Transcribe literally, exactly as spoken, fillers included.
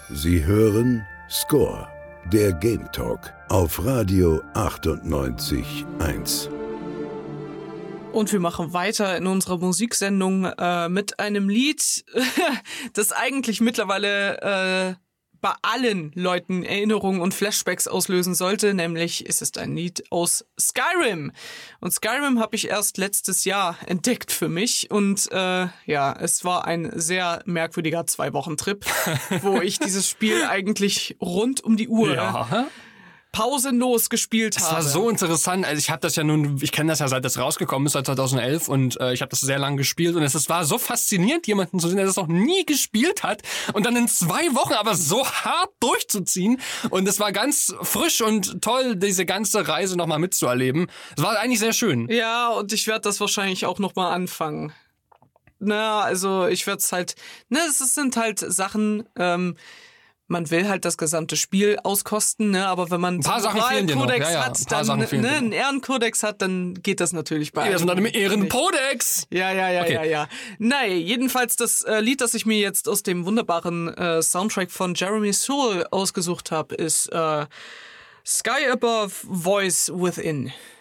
Sie hören Score, der Game Talk auf Radio achtundneunzig Komma eins. Und wir machen weiter in unserer Musiksendung äh, mit einem Lied, das eigentlich mittlerweile äh, bei allen Leuten Erinnerungen und Flashbacks auslösen sollte, nämlich ist es ein Lied aus Skyrim. Und Skyrim habe ich erst letztes Jahr entdeckt für mich und äh, ja, es war ein sehr merkwürdiger Zwei-Wochen-Trip, wo ich dieses Spiel eigentlich rund um die Uhr Ja. pausenlos gespielt habe. Das war so interessant. Also ich habe das ja nun, ich kenne das ja, seit das rausgekommen ist, seit zweitausendelf, und äh, ich habe das sehr lange gespielt und es, es war so faszinierend, jemanden zu sehen, der das noch nie gespielt hat und dann in zwei Wochen aber so hart durchzuziehen, und es war ganz frisch und toll, diese ganze Reise nochmal mitzuerleben. Es war eigentlich sehr schön. Ja, und ich werde das wahrscheinlich auch nochmal anfangen. Na, also ich werde es halt, ne, es sind halt Sachen, ähm, man will halt das gesamte Spiel auskosten, ne? Aber wenn man ein paar Sachen fehlen dir noch. Ja, ja. hat, dann ne, einen Ehrenkodex hat, dann geht das natürlich bei. Ja, das ist einem Ehrenkodex. Ja, ja, ja, okay. ja, ja. Nein, jedenfalls das äh, Lied, das ich mir jetzt aus dem wunderbaren äh, Soundtrack von Jeremy Soule ausgesucht habe, ist äh, Sky Above, Voice Within.